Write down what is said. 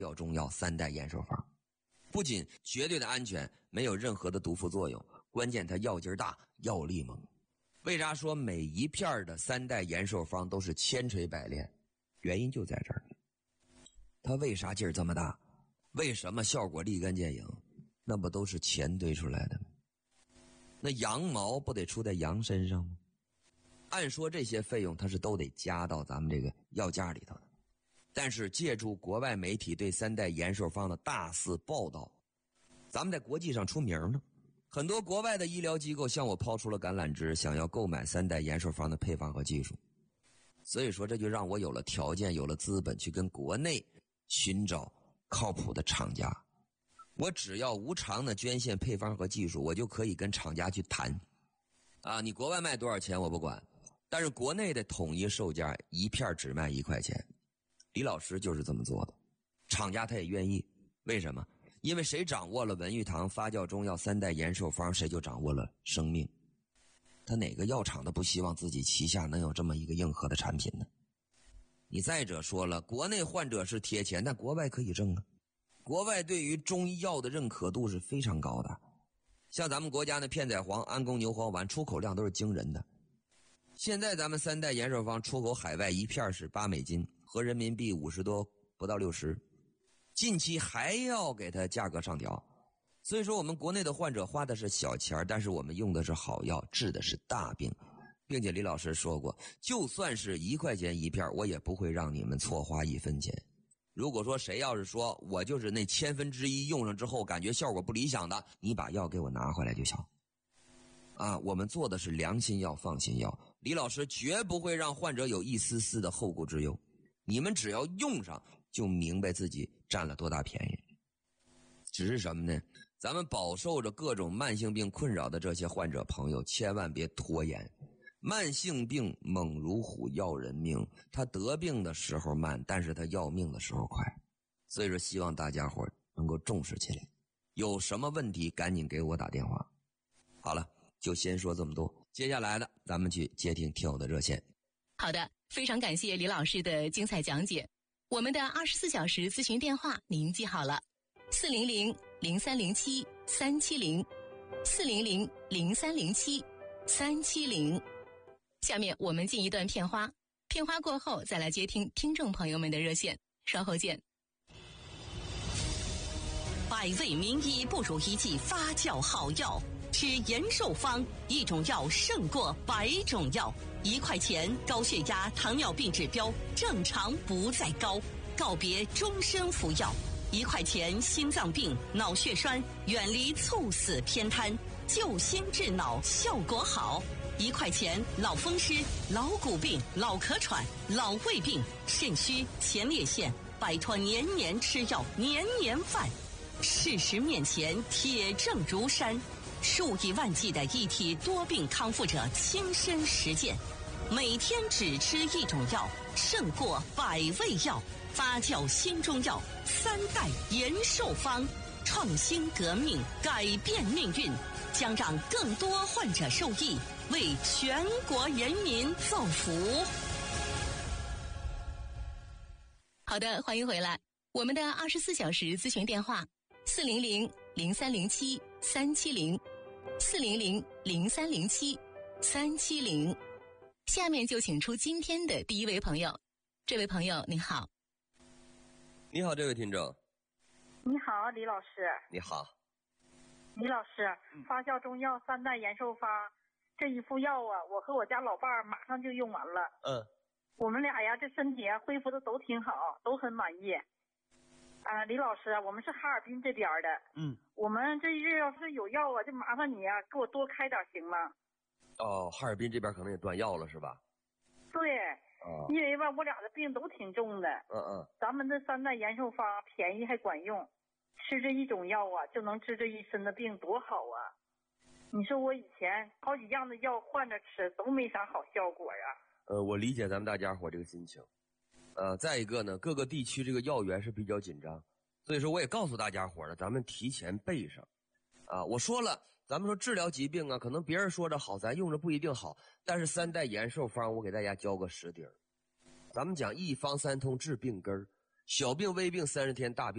药中药3代延寿方，不仅绝对的安全，没有任何的毒副作用，关键它药劲大，药力猛。为啥说每一片的3代延寿方都是千锤百炼？原因就在这儿。它为啥劲儿这么大？为什么效果立竿见影？那不都是钱堆出来的吗？那羊毛不得出在羊身上吗？按说这些费用它是都得加到咱们这个药价里头的。但是借助国外媒体对3代延寿方的大肆报道，咱们在国际上出名呢。很多国外的医疗机构向我抛出了橄榄枝，想要购买3代延寿方的配方和技术。所以说这就让我有了条件，有了资本去跟国内寻找靠谱的厂家。我只要无偿的捐献配方和技术，我就可以跟厂家去谈。你国外卖多少钱我不管，但是国内的统一售价一片只卖1块钱。李老师就是这么做的，厂家他也愿意。为什么？因为谁掌握了文玉堂发酵中药3代延寿方，谁就掌握了生命。他哪个药厂都不希望自己旗下能有这么一个硬核的产品呢？你再者说了，国内患者是贴钱，但国外可以挣啊。国外对于中医药的认可度是非常高的，像咱们国家的片仔癀、安宫牛黄丸出口量都是惊人的。现在咱们3代延寿方出口海外一片是8美金，合人民币50多，不到60。近期还要给它价格上调。所以说我们国内的患者花的是小钱，但是我们用的是好药，治的是大病。并且李老师说过，就算是1块钱一片，我也不会让你们错花1分钱。如果说谁要是说我就是那1/1000用上之后感觉效果不理想的，你把药给我拿回来就行。我们做的是良心药、放心药，李老师绝不会让患者有一丝丝的后顾之忧。你们只要用上，就明白自己占了多大便宜。只是什么呢？咱们饱受着各种慢性病困扰的这些患者朋友，千万别拖延。慢性病猛如虎，要人命。他得病的时候慢，但是他要命的时候快。所以说希望大家伙能够重视起来，有什么问题赶紧给我打电话。好了，就先说这么多，接下来的咱们去接听听友的热线。 好的，非常感谢李老师的精彩讲解。我们的24小时咨询电话您记好了，400-0307-370 400-0307-370。下面我们进一段片花，片花过后再来接听听众朋友们的热线，稍后见。 百味名医不如一剂发酵好药，吃延寿方，一种药胜过100种药。1块钱，高血压、糖尿病指标正常不再高，告别终身服药。1块钱，心脏病、脑血栓远离猝死偏瘫，救心治脑效果好。1块钱，老风湿、老骨病、老咳喘、老胃病、肾虚、前列腺，摆脱年年吃药、年年犯。事实面前，铁证如山，数以万计的一体多病康复者亲身实践，每天只吃一种药，胜过100味药。发酵新中药3代延寿方，创新革命，改变命运，将让更多患者受益，为全国人民造福。 好的，欢迎回来。我们的24小时咨询电话400-0307-370 400-0307-370。下面就请出今天的第一位朋友。这位朋友您好。 你好，这位听众。 你好，李老师。 你好。 李老师，发酵中药3代延寿方这一副药我和我家老伴儿马上就用完了。我们俩呀，这身体恢复的都挺好，都很满意。李老师，我们是哈尔滨这边的。我们这一日要是有药就麻烦你给我多开点行吗？ 哈尔滨这边可能也断药了是吧？ 对。因为我俩的病都挺重的。咱们这3代延寿方便宜还管用，吃这一种药就能治这一身的病，多好啊！你说我以前好几样的药换着吃都没啥好效果呀。 我理解咱们大家伙这个心情。再一个呢，各个地区这个药源是比较紧张，所以说我也告诉大家伙了，咱们提前备上。我说了，咱们说治疗疾病可能别人说着好，咱用着不一定好，但是3代延寿方我给大家教个实底儿。咱们讲一方3通治病根儿， 小病微病30天，大病